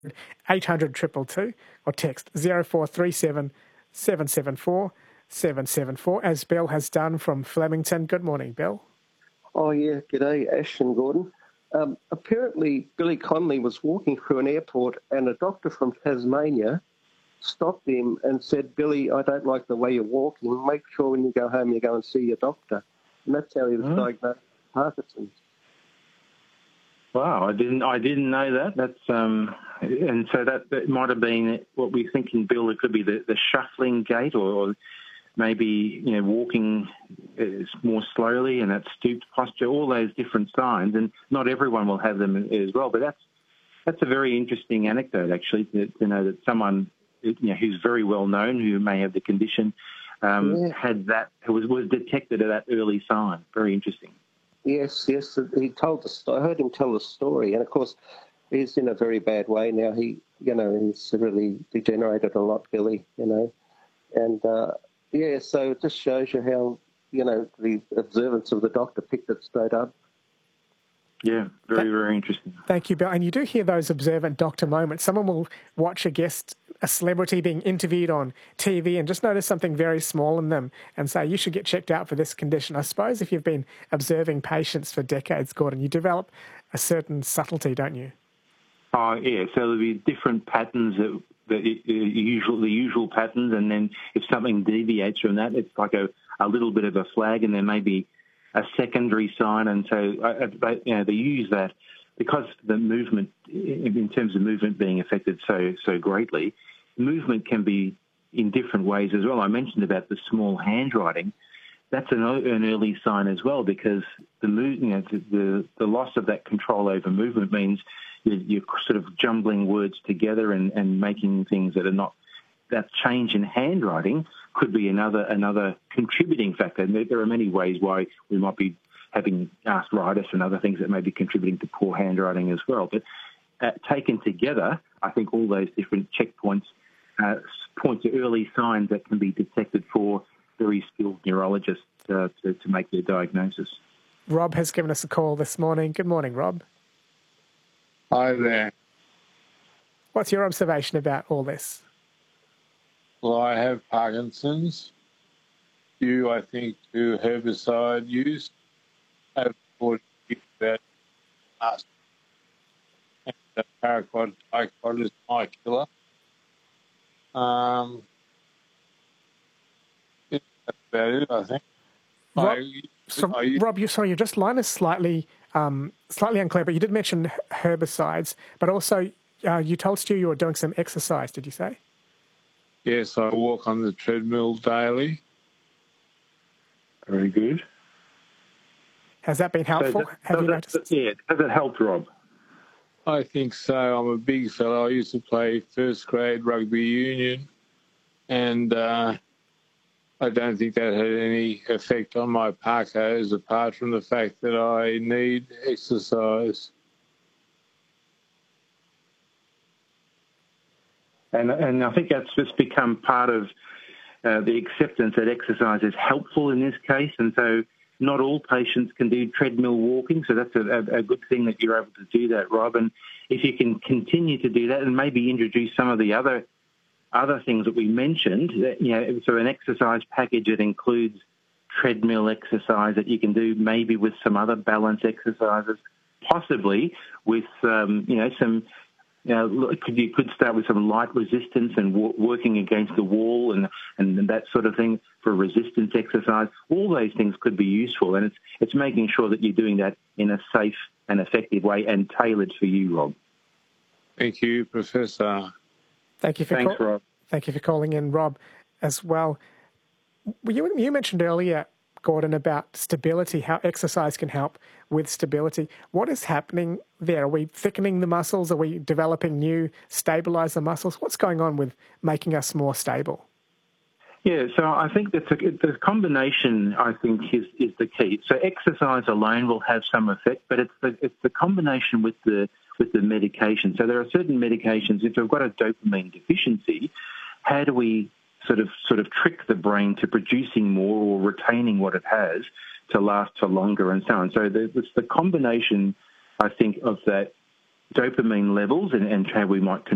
800 222 or text 0437 774 774, as Bill has done from Flemington. Good morning, Bill. Oh, yeah. G'day, Ash and Gordon. Apparently, Billy Connolly was walking through an airport and a doctor from Tasmania stopped him and said, Billy, I don't like the way you're walking. Make sure when you go home you go and see your doctor. And that's how he was diagnosed with Parkinson's. Wow, I didn't know that. That's and so that might have been what we're thinking, Bill. It could be the shuffling gait, or maybe walking more slowly, and that stooped posture. All those different signs, and not everyone will have them as well. But that's a very interesting anecdote, actually, to know that someone who's very well known, who may have the condition, had that, was detected at that early sign. Very interesting. Yes. He told I heard him tell the story, and of course, he's in a very bad way now. He's really degenerated a lot, Billy. And so it just shows you how the observance of the doctor picked it straight up. Yeah, very interesting. Thank you, Bill. And you do hear those observant doctor moments. Someone will watch a celebrity being interviewed on TV and just notice something very small in them and say, you should get checked out for this condition. I suppose if you've been observing patients for decades, Gordon, you develop a certain subtlety, don't you? Oh, yeah. So there'll be different patterns, the usual patterns, and then if something deviates from that, it's like a little bit of a flag, and there may be a secondary sign. And so they use that because the movement, in terms of movement being affected so greatly, movement can be in different ways as well. I mentioned about the small handwriting. That's an early sign as well, because the loss of that control over movement means you're sort of jumbling words together and making things that are not. That change in handwriting could be another contributing factor. And there are many ways why we might be having arthritis and other things that may be contributing to poor handwriting as well. But taken together, I think all those different checkpoints point to early signs that can be detected for very skilled neurologists to make their diagnosis. Rob has given us a call this morning. Good morning, Rob. Hi there. What's your observation about all this? Well, I have Parkinson's, due, I think, to herbicide use. I have 40 that us. And the paraquat dicot is my killer. That's about it, I think. Rob, your just line is slightly unclear, but you did mention herbicides, but also you told Stu you were doing some exercise, did you say? Yes, I walk on the treadmill daily. Very good. Has that been helpful? Have you noticed? Yeah, has it helped, Rob? I think so. I'm a big fellow. I used to play first grade rugby union, and I don't think that had any effect on my Parkos, apart from the fact that I need exercise. And I think that's just become part of the acceptance that exercise is helpful in this case. And so not all patients can do treadmill walking, so that's a good thing that you're able to do that, Rob. And if you can continue to do that and maybe introduce some of the other things that we mentioned, so an exercise package that includes treadmill exercise that you can do maybe with some other balance exercises, possibly with some. You could start with some light resistance and working against the wall and that sort of thing for resistance exercise. All those things could be useful, and it's making sure that you're doing that in a safe and effective way and tailored for you, Rob. Thank you, Professor. Thanks, Rob. Thank you for calling in, Rob, as well. You mentioned earlier, Gordon, about stability, how exercise can help with stability. What is happening there? Are we thickening the muscles? Are we developing new stabilizer muscles? What's going on with making us more stable? Yeah, so I think that the combination, I think, is the key. So exercise alone will have some effect, but it's the combination with the medication. So there are certain medications, if we've got a dopamine deficiency, how do we sort of trick the brain to producing more or retaining what it has to last for longer and so on. So it's the combination, I think, of that dopamine levels and how we might